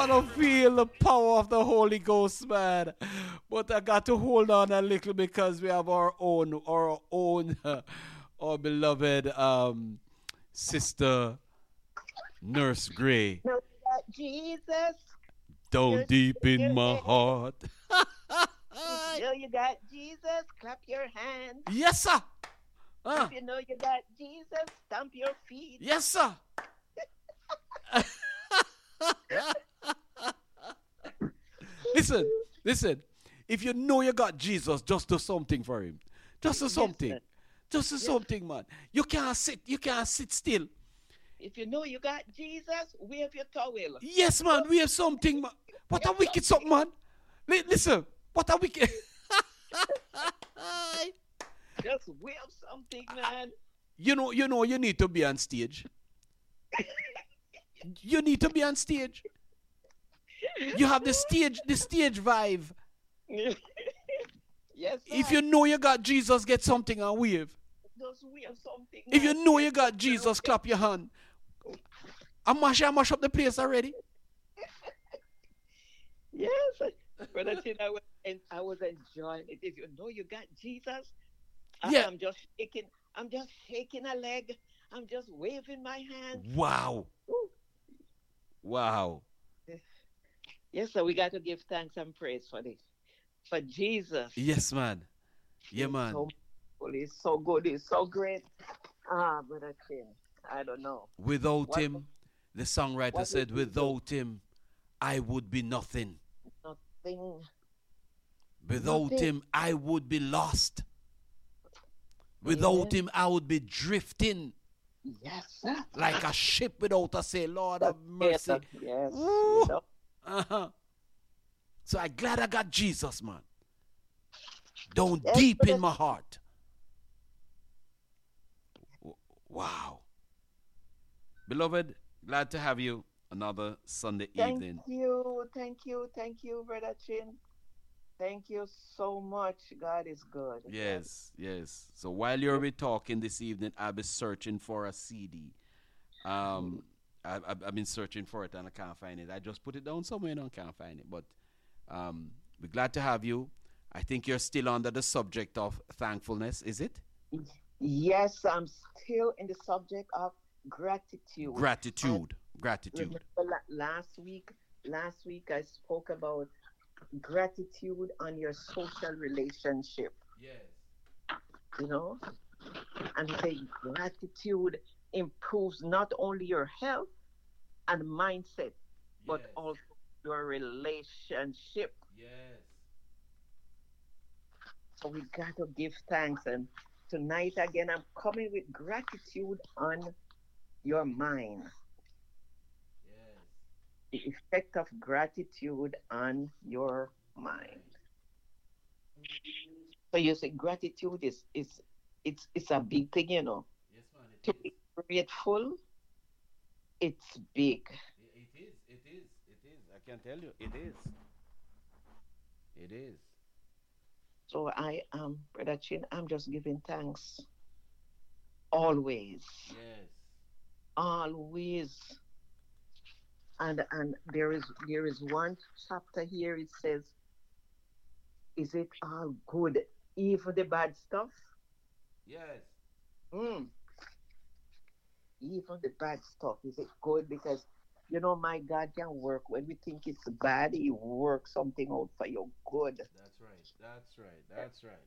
want to feel the power of the Holy Ghost, man. But I got to hold on a little because we have our own, our beloved sister Nurse Gray Know that Jesus, down just deep shake in your my head. heart. If you know you got Jesus, clap your hands. Yes, sir. If Uh, you know you got Jesus, stamp your feet. yes, sir. Listen, listen. If you know you got Jesus, just do something for him. Just do Yes, something. sir. Just do Yes. something, man. You can't sit. You can't sit still. If you know you got Jesus, wave your towel. Yes, man. We have something, man. What a Wave wicked something, something. man. Listen. What a wicked. Just wave something, man. You need to be on stage. You need to be on stage. You have the stage vibe. Yes, If sir. you know you got Jesus, get something and wave. Just wave something, If you man. know Wave you got something. Jesus, clap your hand. I mash up the place already. Yes, Brother Chin, I was enjoying it. If you know you got Jesus, Yeah. I'm just shaking. I'm just shaking a leg. I'm just waving my hand. Wow. Woo. Wow. Yes, sir. We got to give thanks and praise for this. For Jesus, Yes, man. Yeah, He's man. so wonderful. He's so good. He's so great. Brother Chin, I don't know Without what him, the songwriter what would said, we do? without him, I would be nothing. Nothing. Without Nothing. him, I would be lost. Without Amen. him, I would be drifting Yes, sir. like a ship without a sail. Lord That's have it. mercy. Yes. Woo. Without Uh-huh. So I'm glad I got Jesus, man. Down yes, deep in Brother. my heart. Wow. Beloved, glad to have you another Sunday Thank evening. you. Thank you. Thank you, Brother Chin. Thank you so much. God is good. God. Yes, yes. So while you're talking this evening, I'll be searching for a CD. Um, I've been searching for it and I can't find it. I just put it down somewhere and I can't find it. But we're glad to have you. I think you're still under the subject of thankfulness, is it? Yes, I'm still in the subject of gratitude. And Gratitude. Gratitude. remember last week I spoke about gratitude on your social relationship, Yes. you know, and say gratitude improves not only your health and mindset, but Yes. also your relationship. Yes. So we got to give thanks. And tonight, again, I'm coming with gratitude on your mind. Yes. The effect of gratitude on your mind. So you say gratitude is it's a big thing, you know. Yes, man, it To is. be grateful, it's big. It is. It is. It is. I can tell you, it is. It is. So I am, Brother Chin, I'm just giving thanks always. Yes. Always. And there is one chapter here, it says, is it all good? Even the bad stuff? Yes. Mm, even the bad stuff, is it good? Because my God can work when we think it's bad, He works something out for your good. That's right. That's right. That's right.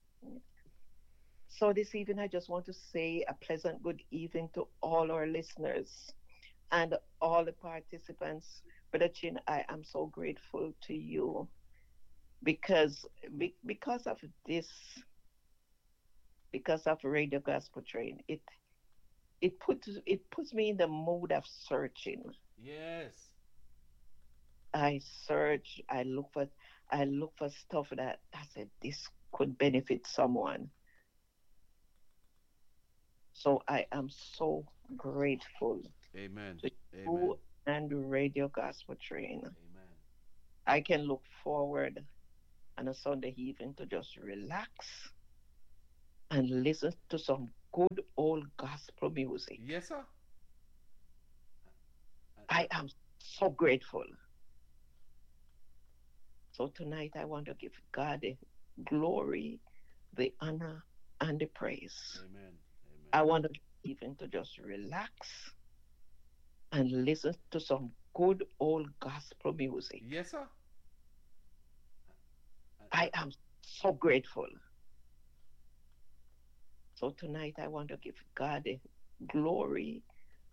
So this evening, I just want to say a pleasant good evening to all our listeners and all the participants. Brother Chin, I am so grateful to you because because of this, because of Radio Gospel Train, it puts me in the mood of searching. Yes. I search, I look for stuff that I said this could benefit someone. So I am so grateful Amen. to Amen. you and Radio Gospel Train. Amen. I can look forward on a Sunday evening to just relax and listen to some good old gospel music. Yes, sir. I am so grateful. So tonight I want to give God the glory, the honor, and the praise. Amen. I Amen. want to even to just relax and listen to some good old gospel music. Yes, sir. I am so grateful. So tonight I want to give God the glory,